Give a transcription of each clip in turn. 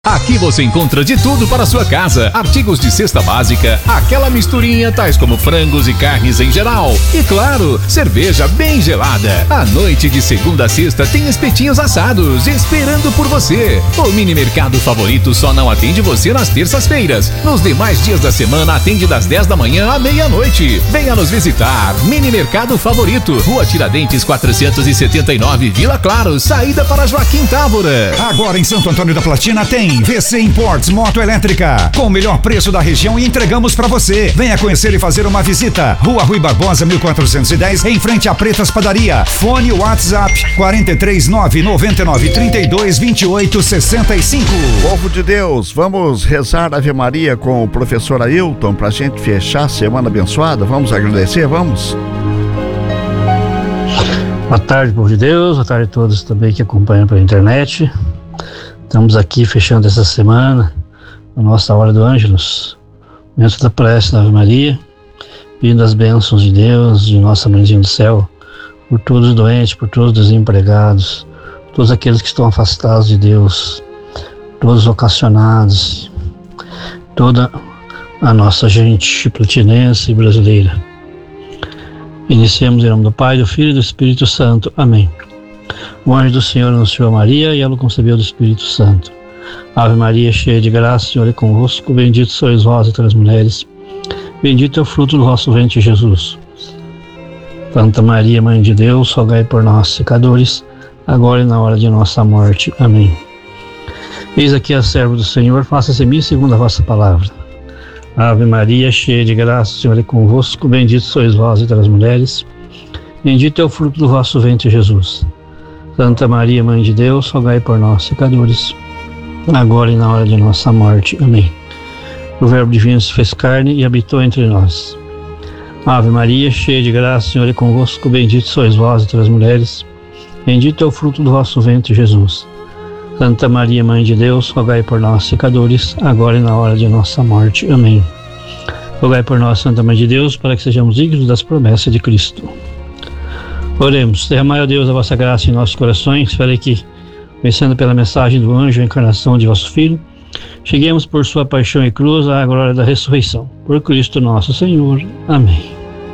Aqui você encontra de tudo para a sua casa, artigos de cesta básica, aquela misturinha tais como frangos e carnes em geral e claro, cerveja bem gelada. À noite de segunda a sexta tem espetinhos assados esperando por você. O Mini Mercado Favorito só não atende você nas terças-feiras. Nos demais dias da semana atende das 10 da manhã à meia-noite. Venha nos visitar. Mini Mercado Favorito, Rua Tiradentes 479, Vila Claro, saída para Joaquim Távora. Agora em Santo Antônio da Platina tem VC Imports Moto Elétrica, com o melhor preço da região e entregamos pra você. Venha conhecer e fazer uma visita. Rua Rui Barbosa, 1410, em frente à Pretas Padaria. Fone WhatsApp 439-9932-2865. Povo de Deus, vamos rezar Ave Maria com o professor Ailton pra gente fechar a semana abençoada. Vamos agradecer, vamos? Boa tarde, povo de Deus. Boa tarde a todos também que acompanham pela internet. Estamos aqui fechando essa semana a nossa hora do Ângelus, momento da prece da Ave Maria, pedindo as bênçãos de Deus, de nossa Mãezinha do Céu, por todos os doentes, por todos os desempregados, todos aqueles que estão afastados de Deus, todos os vocacionados, toda a nossa gente platinense e brasileira. Iniciemos em nome do Pai, do Filho e do Espírito Santo. Amém. O anjo do Senhor anunciou a Maria e ela o concebeu do Espírito Santo. Ave Maria, cheia de graça, o Senhor é convosco, bendito sois vós entre as mulheres, bendito é o fruto do vosso ventre, Jesus. Santa Maria, Mãe de Deus, rogai por nós, pecadores, agora e na hora de nossa morte. Amém. Eis aqui a serva do Senhor, faça-se em mim segundo a vossa palavra. Ave Maria, cheia de graça, o Senhor é convosco, bendito sois vós entre as mulheres, bendito é o fruto do vosso ventre, Jesus. Santa Maria, Mãe de Deus, rogai por nós, pecadores, agora e na hora de nossa morte. Amém. O Verbo divino se fez carne e habitou entre nós. Ave Maria, cheia de graça, o Senhor é convosco, bendito sois vós entre as mulheres, bendito é o fruto do vosso ventre, Jesus. Santa Maria, Mãe de Deus, rogai por nós, pecadores, agora e na hora de nossa morte. Amém. Rogai por nós, Santa Mãe de Deus, para que sejamos dignos das promessas de Cristo. Oremos. Derramai, ó Deus, a vossa graça em nossos corações, para que, vencendo pela mensagem do anjo a encarnação de vosso Filho, cheguemos por sua paixão e cruz à glória da ressurreição. Por Cristo nosso Senhor. Amém.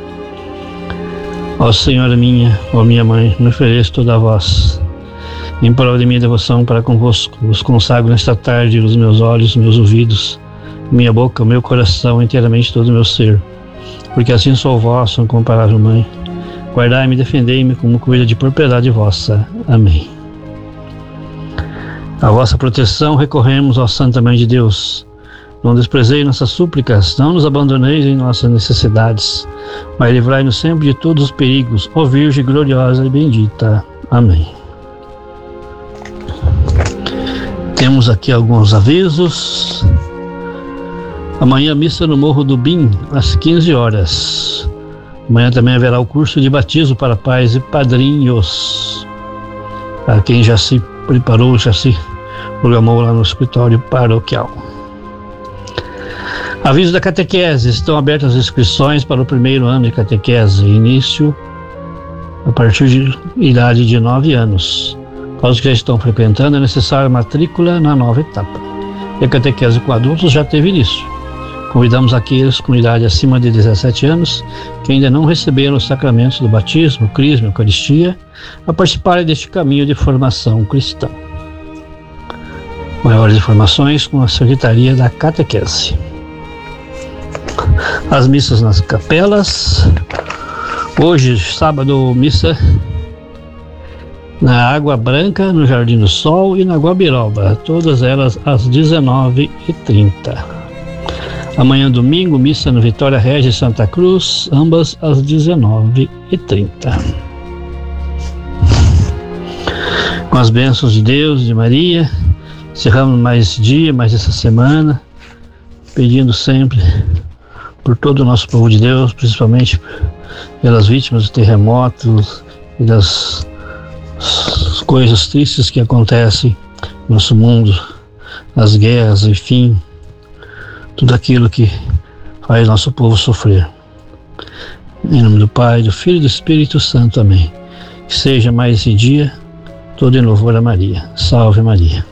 Ó Senhora minha, ó minha Mãe, me ofereço toda a vós. Em prova de minha devoção para convosco, vos consagro nesta tarde os meus olhos, meus ouvidos, minha boca, o meu coração, inteiramente todo o meu ser. Porque assim sou vosso, incomparável Mãe. Guardai-me e defendei-me como coisa de propriedade vossa. Amém. A vossa proteção recorremos, ó Santa Mãe de Deus. Não desprezei nossas súplicas, não nos abandoneis em nossas necessidades, mas livrai-nos sempre de todos os perigos, ó Virgem gloriosa e bendita. Amém. Temos aqui alguns avisos. Amanhã missa no Morro do Bim, às 15 horas. Amanhã também haverá o curso de batismo para pais e padrinhos. Para quem já se preparou, já se programou lá no escritório paroquial. Aviso da catequese. Estão abertas as inscrições para o primeiro ano de catequese. Início a partir de idade de 9 anos. Para os que já estão frequentando, é necessário matrícula na nova etapa. E a catequese com adultos já teve início. Convidamos aqueles com idade acima de 17 anos que ainda não receberam os sacramentos do batismo, crisma e eucaristia a participarem deste caminho de formação cristã. Maiores informações com a Secretaria da Catequese. As missas nas capelas. Hoje, sábado, missa na Água Branca, no Jardim do Sol e na Guabiroba, todas elas às 19h30. Amanhã, domingo, missa no Vitória Regia Santa Cruz, ambas às 19h30. Com as bênçãos de Deus e de Maria, encerramos mais esse dia, mais essa semana, pedindo sempre por todo o nosso povo de Deus, principalmente pelas vítimas do terremoto e das coisas tristes que acontecem no nosso mundo, as guerras, enfim, tudo aquilo que faz nosso povo sofrer. Em nome do Pai, do Filho e do Espírito Santo. Amém. Que seja mais esse dia todo em louvor a Maria. Salve Maria.